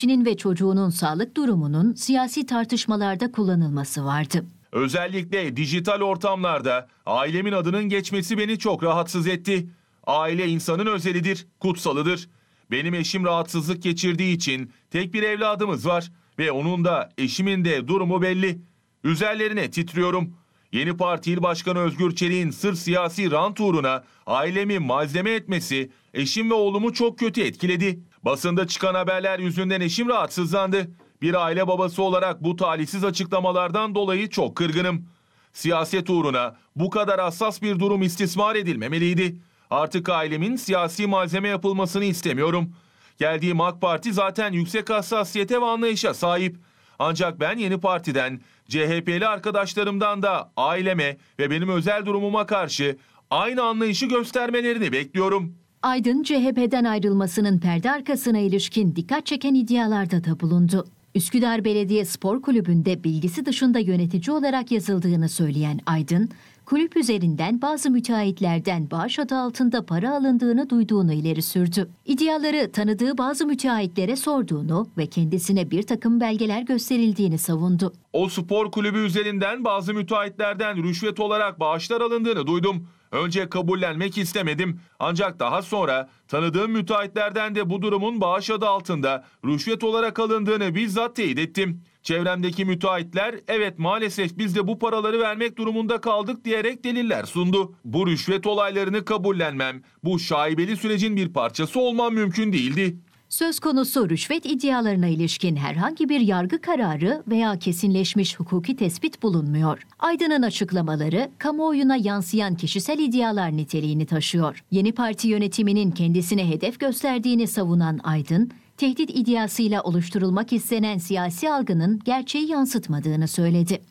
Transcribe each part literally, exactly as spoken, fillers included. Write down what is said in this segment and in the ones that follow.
Kişinin ve çocuğunun sağlık durumunun siyasi tartışmalarda kullanılması vardı. Özellikle dijital ortamlarda ailemin adının geçmesi beni çok rahatsız etti. Aile insanın özelidir, kutsalıdır. Benim eşim rahatsızlık geçirdiği için tek bir evladımız var ve onun da eşimin de durumu belli. Üzerlerine titriyorum. Yeni Parti İl Başkanı Özgür Çelik'in sırf siyasi rant uğruna ailemi malzeme etmesi eşim ve oğlumu çok kötü etkiledi. Basında çıkan haberler yüzünden eşim rahatsızlandı. Bir aile babası olarak bu talihsiz açıklamalardan dolayı çok kırgınım. Siyaset uğruna bu kadar hassas bir durum istismar edilmemeliydi. Artık ailemin siyasi malzeme yapılmasını istemiyorum. Geldiğim AK Parti zaten yüksek hassasiyete ve anlayışa sahip. Ancak ben Yeni Parti'den, C H P'li arkadaşlarımdan da aileme ve benim özel durumuma karşı aynı anlayışı göstermelerini bekliyorum. Aydın, C H P'den ayrılmasının perde arkasına ilişkin dikkat çeken iddialarda da bulundu. Üsküdar Belediye Spor Kulübü'nde bilgisi dışında yönetici olarak yazıldığını söyleyen Aydın, kulüp üzerinden bazı müteahhitlerden bağış adı altında para alındığını duyduğunu ileri sürdü. İddiaları tanıdığı bazı müteahhitlere sorduğunu ve kendisine bir takım belgeler gösterildiğini savundu. O spor kulübü üzerinden bazı müteahhitlerden rüşvet olarak bağışlar alındığını duydum. Önce kabullenmek istemedim. Ancak daha sonra tanıdığım müteahhitlerden de bu durumun bağış adı altında rüşvet olarak alındığını bizzat teyit ettim. Çevremdeki müteahhitler evet maalesef biz de bu paraları vermek durumunda kaldık diyerek deliller sundu. Bu rüşvet olaylarını kabullenmem, bu şaibeli sürecin bir parçası olmam mümkün değildi. Söz konusu rüşvet iddialarına ilişkin herhangi bir yargı kararı veya kesinleşmiş hukuki tespit bulunmuyor. Aydın'ın açıklamaları kamuoyuna yansıyan kişisel iddialar niteliğini taşıyor. Yeni Parti yönetiminin kendisine hedef gösterdiğini savunan Aydın, tehdit iddiasıyla oluşturulmak istenen siyasi algının gerçeği yansıtmadığını söyledi.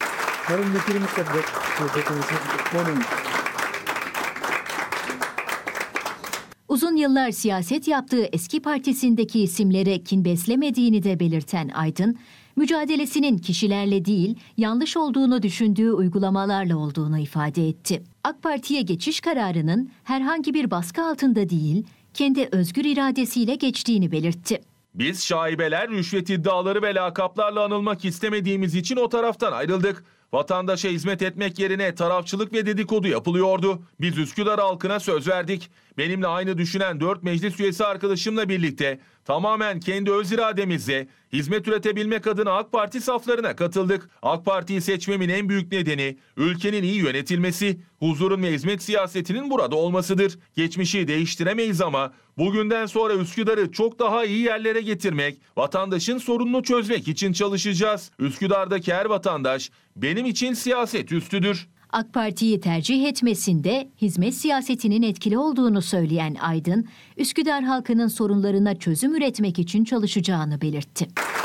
Uzun yıllar siyaset yaptığı eski partisindeki isimlere kin beslemediğini de belirten Aydın, mücadelesinin kişilerle değil, yanlış olduğunu düşündüğü uygulamalarla olduğunu ifade etti. AK Parti'ye geçiş kararının herhangi bir baskı altında değil, kendi özgür iradesiyle geçtiğini belirtti. Biz şaibeler, rüşvet iddiaları ve lakaplarla anılmak istemediğimiz için o taraftan ayrıldık. Vatandaşa hizmet etmek yerine tarafçılık ve dedikodu yapılıyordu. Biz Üsküdar halkına söz verdik. Benimle aynı düşünen dört meclis üyesi arkadaşımla birlikte tamamen kendi öz irademizle hizmet üretebilmek adına AK Parti saflarına katıldık. AK Parti'yi seçmemin en büyük nedeni ülkenin iyi yönetilmesi, huzurun ve hizmet siyasetinin burada olmasıdır. Geçmişi değiştiremeyiz ama bugünden sonra Üsküdar'ı çok daha iyi yerlere getirmek, vatandaşın sorununu çözmek için çalışacağız. Üsküdar'daki her vatandaş benim için siyaset üstüdür. AK Parti'yi tercih etmesinde hizmet siyasetinin etkili olduğunu söyleyen Aydın, Üsküdar halkının sorunlarına çözüm üretmek için çalışacağını belirtti.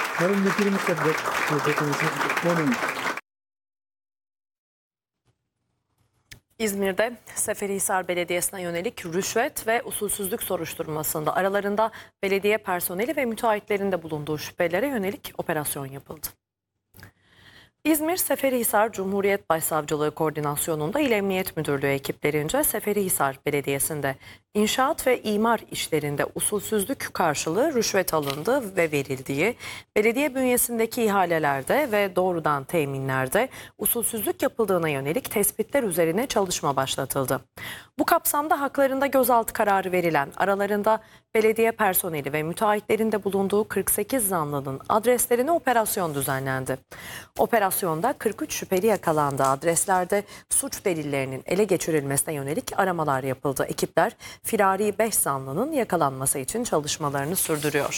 İzmir'de Seferihisar Belediyesi'ne yönelik rüşvet ve usulsüzlük soruşturmasında aralarında belediye personeli ve müteahhitlerin de bulunduğu şüphelere yönelik operasyon yapıldı. İzmir Seferihisar Cumhuriyet Başsavcılığı Koordinasyonu'nda İl Emniyet Müdürlüğü ekiplerince Seferihisar Belediyesi'nde inşaat ve imar işlerinde usulsüzlük karşılığı rüşvet alındığı ve verildiği, belediye bünyesindeki ihalelerde ve doğrudan teminlerde usulsüzlük yapıldığına yönelik tespitler üzerine çalışma başlatıldı. Bu kapsamda haklarında gözaltı kararı verilen, aralarında belediye personeli ve müteahhitlerin de bulunduğu kırk sekiz zanlının adreslerine operasyon düzenlendi. Operasyonda kırk üç şüpheli yakalandı. Adreslerde suç delillerinin ele geçirilmesine yönelik aramalar yapıldı. Ekipler firari beş zanlının yakalanması için çalışmalarını sürdürüyor.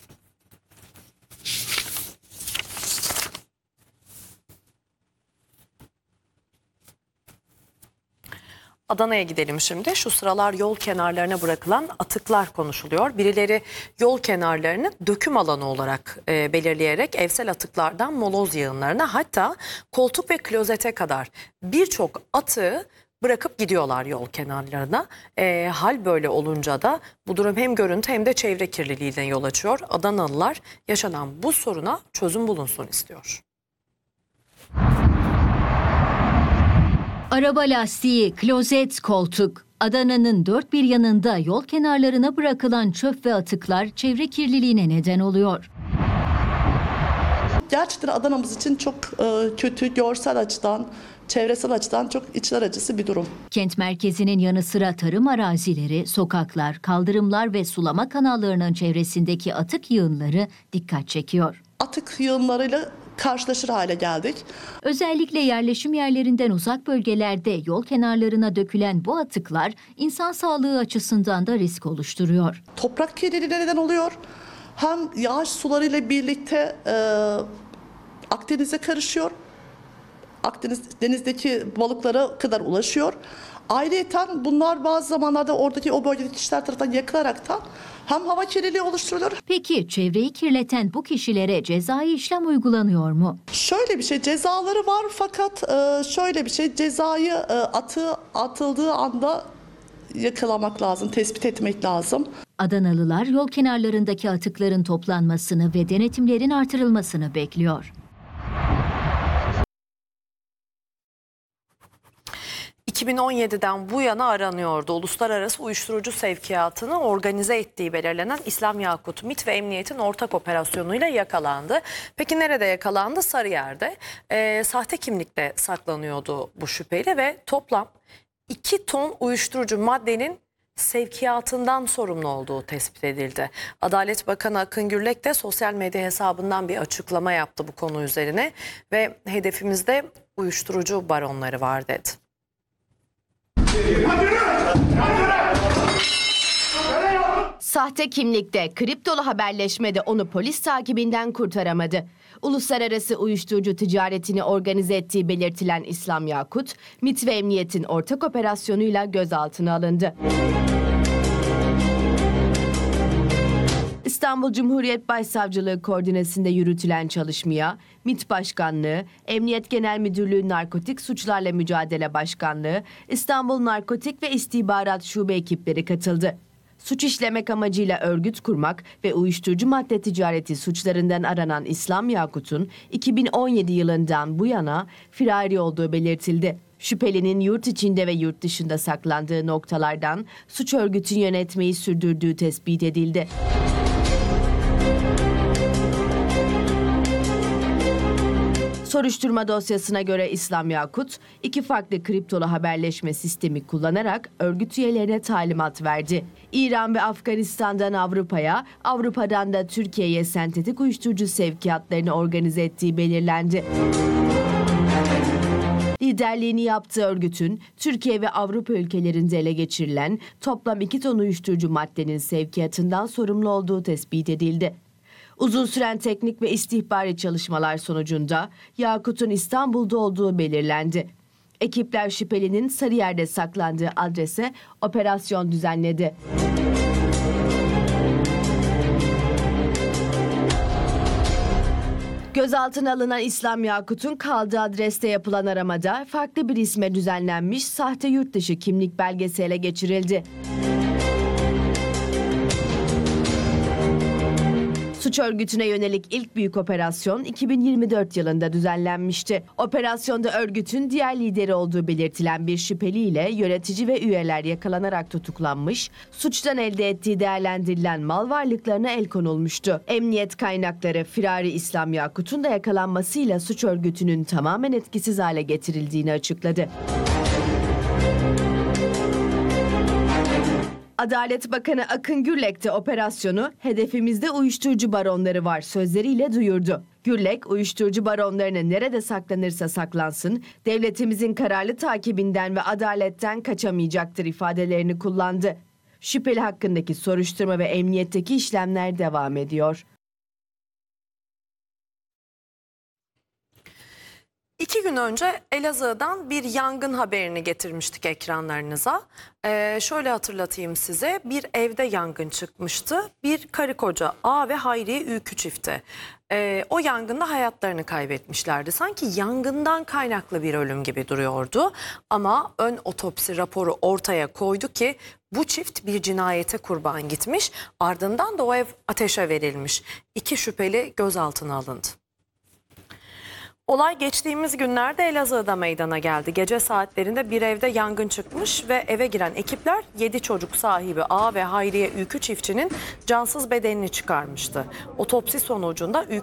Adana'ya gidelim şimdi. Şu sıralar yol kenarlarına bırakılan atıklar konuşuluyor. Birileri yol kenarlarını döküm alanı olarak e, belirleyerek evsel atıklardan moloz yığınlarına, hatta koltuk ve klozete kadar birçok atığı bırakıp gidiyorlar yol kenarlarına. E, hal böyle olunca da bu durum hem görüntü hem de çevre kirliliğine yol açıyor. Adanalılar yaşanan bu soruna çözüm bulunsun istiyor. Araba lastiği, klozet, koltuk. Adana'nın dört bir yanında yol kenarlarına bırakılan çöp ve atıklar çevre kirliliğine neden oluyor. Gerçekten Adana'mız için çok e, kötü, görsel açıdan, çevresel açıdan çok içler acısı bir durum. Kent merkezinin yanı sıra tarım arazileri, sokaklar, kaldırımlar ve sulama kanallarının çevresindeki atık yığınları dikkat çekiyor. Atık yığınlarıyla karşılaşır hale geldik. Özellikle yerleşim yerlerinden uzak bölgelerde yol kenarlarına dökülen bu atıklar insan sağlığı açısından da risk oluşturuyor. Toprak kirliliğine neden oluyor. Hem yağış sularıyla birlikte e, Akdeniz'e karışıyor. Akdeniz denizdeki balıklara kadar ulaşıyor. Ayrıyeten bunlar bazı zamanlarda oradaki o bölgedeki kişiler tarafından yakılaraktan hem hava kirliliği oluşturuluyor. Peki çevreyi kirleten bu kişilere cezai işlem uygulanıyor mu? Şöyle bir şey, cezaları var fakat e, şöyle bir şey, cezayı e, atı atıldığı anda yakalamak lazım, tespit etmek lazım. Adanalılar yol kenarlarındaki atıkların toplanmasını ve denetimlerin artırılmasını bekliyor. iki bin on yediden bu yana aranıyordu. Uluslararası uyuşturucu sevkiyatını organize ettiği belirlenen İslam Yakut, MİT ve Emniyet'in ortak operasyonuyla yakalandı. Peki nerede yakalandı? Sarıyer'de. E, sahte kimlikle saklanıyordu bu şüpheli ve toplam iki ton uyuşturucu maddenin sevkiyatından sorumlu olduğu tespit edildi. Adalet Bakanı Akın Gürlek de sosyal medya hesabından bir açıklama yaptı bu konu üzerine ve hedefimizde uyuşturucu baronları var dedi. Sahte kimlikte, kriptolu haberleşmede onu polis takibinden kurtaramadı. Uluslararası uyuşturucu ticaretini organize ettiği belirtilen İslam Yakut, MİT ve Emniyet'in ortak operasyonuyla gözaltına alındı. İstanbul Cumhuriyet Başsavcılığı koordinesinde yürütülen çalışmaya MİT Başkanlığı, Emniyet Genel Müdürlüğü Narkotik Suçlarla Mücadele Başkanlığı, İstanbul Narkotik ve İstihbarat Şube ekipleri katıldı. Suç işlemek amacıyla örgüt kurmak ve uyuşturucu madde ticareti suçlarından aranan İslam Yakut'un iki bin on yedi yılından bu yana firari olduğu belirtildi. Şüphelinin yurt içinde ve yurt dışında saklandığı noktalardan suç örgütün yönetmeyi sürdürdüğü tespit edildi. Soruşturma dosyasına göre İslam Yakut, iki farklı kriptolu haberleşme sistemi kullanarak örgüt üyelerine talimat verdi. İran ve Afganistan'dan Avrupa'ya, Avrupa'dan da Türkiye'ye sentetik uyuşturucu sevkiyatlarını organize ettiği belirlendi. Liderliğini yaptığı örgütün Türkiye ve Avrupa ülkelerinde ele geçirilen toplam iki ton uyuşturucu maddenin sevkiyatından sorumlu olduğu tespit edildi. Uzun süren teknik ve istihbari çalışmalar sonucunda Yakut'un İstanbul'da olduğu belirlendi. Ekipler şüphelinin Sarıyer'de saklandığı adrese operasyon düzenledi. Gözaltına alınan İslam Yakut'un kaldığı adreste yapılan aramada farklı bir isme düzenlenmiş sahte yurt dışı kimlik belgesi ele geçirildi. Suç örgütüne yönelik ilk büyük operasyon iki bin yirmi dört yılında düzenlenmişti. Operasyonda örgütün diğer lideri olduğu belirtilen bir şüpheliyle yönetici ve üyeler yakalanarak tutuklanmış, suçtan elde ettiği değerlendirilen mal varlıklarına el konulmuştu. Emniyet kaynakları firari İslam Yakut'un da yakalanmasıyla suç örgütünün tamamen etkisiz hale getirildiğini açıkladı. Adalet Bakanı Akın Gürlek de operasyonu hedefimizde uyuşturucu baronları var sözleriyle duyurdu. Gürlek, uyuşturucu baronlarını nerede saklanırsa saklansın, devletimizin kararlı takibinden ve adaletten kaçamayacaktır ifadelerini kullandı. Şüpheli hakkındaki soruşturma ve emniyetteki işlemler devam ediyor. İki gün önce Elazığ'dan bir yangın haberini getirmiştik ekranlarınıza. Ee, şöyle hatırlatayım size, bir evde yangın çıkmıştı. Bir karı koca A ve Hayriye Ülkü çifti. Ee, o yangında hayatlarını kaybetmişlerdi. Sanki yangından kaynaklı bir ölüm gibi duruyordu. Ama ön otopsi raporu ortaya koydu ki bu çift bir cinayete kurban gitmiş. Ardından da o ev ateşe verilmiş. İki şüpheli gözaltına alındı. Olay geçtiğimiz günlerde Elazığ'da meydana geldi. Gece saatlerinde bir evde yangın çıkmış ve eve giren ekipler yedi çocuk sahibi A ve Hayriye Ülkü çiftçinin cansız bedenini çıkarmıştı. Otopsi sonucunda Ülkü